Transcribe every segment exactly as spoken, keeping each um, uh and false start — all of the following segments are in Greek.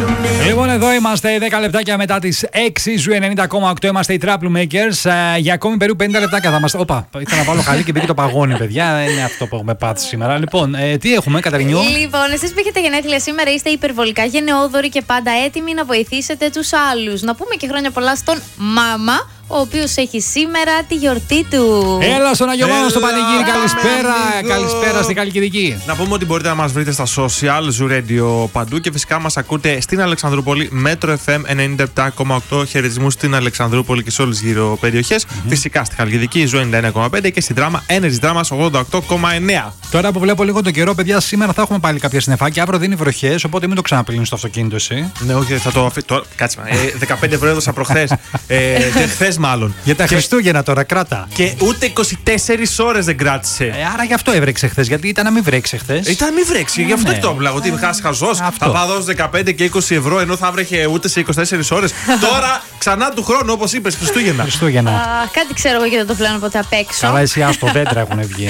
Λοιπόν, εδώ είμαστε δέκα λεπτάκια μετά τις έξι, Ζου ενενήντα κόμμα οκτώ. Είμαστε οι Trouble Makers. Ε, για ακόμη περίπου πενήντα λεπτάκια θα είμαστε. Όπα, ήθελα να βάλω χαλί και μπήκε το παγόνι, παιδιά. Δεν είναι αυτό που έχουμε πάθει σήμερα. Λοιπόν, ε, τι έχουμε, Καταρινιού? Λοιπόν, εσείς που έχετε γενέθλια σήμερα είστε υπερβολικά γενναιόδοροι και πάντα έτοιμοι να βοηθήσετε τους άλλους. Να πούμε και χρόνια πολλά στον Μάμα, ο οποίος έχει σήμερα τη γιορτή του. Έλα στον Αγιο Μάνο στο Έλα, πανηγύρι. Καλησπέρα. amigo. Καλησπέρα στην Καλλικιδική. Να πούμε ότι μπορείτε να μας βρείτε στα social, Zoo Radio παντού και φυσικά μας ακούτε στην Αλεξανδρούπολη, Metro εφ εμ ενενήντα επτά κόμμα οκτώ. Χαιρετισμούς στην Αλεξανδρούπολη και σε όλες τις γύρω περιοχές. Mm-hmm. Φυσικά στη Χαλκιδική, Zoo ενενήντα ένα κόμμα πέντε και στην Δράμα, Energy Dramas ογδόντα οκτώ κόμμα εννέα. Τώρα που βλέπω λίγο τον καιρό, παιδιά, σήμερα θα έχουμε πάλι κάποια συννεφάκια. Αύριο δίνει βροχές, οπότε μην το ξαναπλύνεις στο αυτοκίνητο εσύ. Ναι, όχι, θα το αφήσω. Κάτσε μα. Ε, δεκαπέντε ευρώ έδωσα προχθές. ε, χθες μάλλον. Για τα και... Χριστούγεννα τώρα, κράτα. Και ούτε είκοσι τέσσερις ώρες δεν κράτησε. Ε, άρα γι' αυτό έβρεξε χθες, γιατί ήταν να μην βρέξει χθες. Ήταν να μην βρέξει, γι' αυτό ναι. το μιλάω. Ότι είμαι χαζός. Αυτό. Θα δώσω δεκαπέντε και είκοσι ευρώ ενώ θα βρέχε ούτε σε είκοσι τέσσερις ώρες. Τώρα ξανά του χρόνου, όπως είπες, Χριστούγεννα. Χριστούγεννα. Α, κάτι ξέρω εγώ και δεν το πλένω ποτέ απ' έξω. Καλά, εσύ άστο, δέντρα έχουν βγει.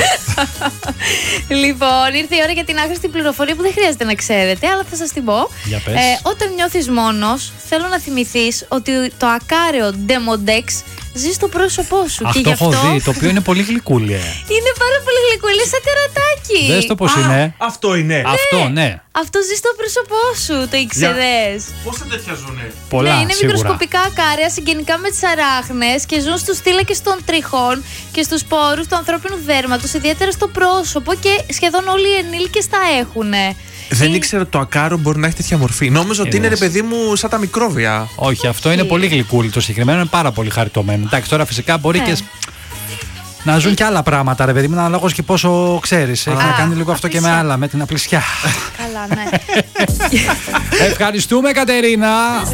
Λοιπόν, ήρθε η ώρα για την άχρηστη πληροφορία που δεν χρειάζεται να ξέρετε, αλλά θα σας την πω. Για πες. Ε, όταν νιώθεις μόνος, θέλω να θυμηθείς ότι το ακάρεο Demodex ζει στο πρόσωπό σου. Αυτό και γι' αυτό έχω δει, το οποίο είναι πολύ γλυκούλη. είναι πάρα πολύ γλυκούλη, σαν τερατάκι. Δες το πώς είναι. Αυτό είναι. Αυτό, ναι. Αυτό ζει στο πρόσωπό σου, το ήξερες? Πόσα τέτοια ζουνε. Πολλά, Ναι, είναι σίγουρα. μικροσκοπικά ακάρια συγγενικά με τις αράχνες και ζουν στους θύλακες των τριχών και στους πόρους του ανθρώπινου δέρματος, ιδιαίτερα στο πρόσωπο, και σχεδόν όλοι οι ενήλικες τα έχουν. Δεν ήξερα το ακάρο μπορεί να έχει τέτοια μορφή. Νόμιζα ότι είναι, ρε Είδες. παιδί μου, σαν τα μικρόβια. Όχι, αυτό είναι πολύ γλυκούλη. Το συγκεκριμένο είναι πάρα πολύ χαριτωμένο. Εντάξει, τώρα φυσικά μπορεί Ναι. και σ- να ζουν και άλλα πράγματα, ρε παιδί μου, αναλόγως και πόσο ξέρεις. Έχει να κάνει λίγο αυτό και με απλησιά. άλλα, με την απλησιά. Καλά, ναι. Ευχαριστούμε, Κατερίνα.